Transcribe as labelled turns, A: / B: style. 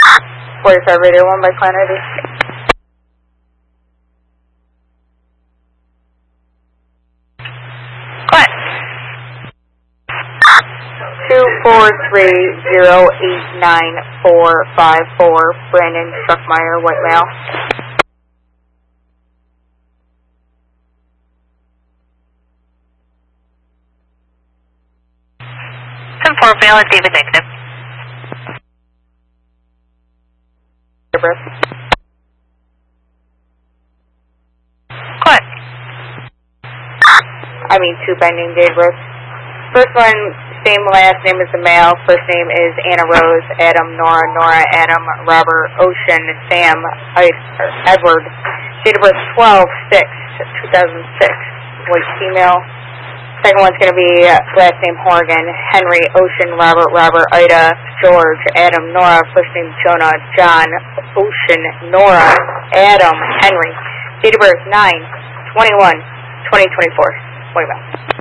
A: 45 Radio 1 by Clan ID.
B: What?
A: 243089454, Brandon Struckmeyer, white male.
B: 10-4, valid, David negative. What?
A: I mean, two pending date births. First one, same last name as the male. First name is Anna Rose, Adam, Nora, Adam, Robert, Ocean, Sam, Edward. Date of birth 12/6/2006. White female. Second one's going to be last name Horgan, Henry, Ocean, Robert, Ida, George, Adam, Nora. First name Jonah, John, Ocean, Nora, Adam, Henry. Date of birth 9/21/2024. White male.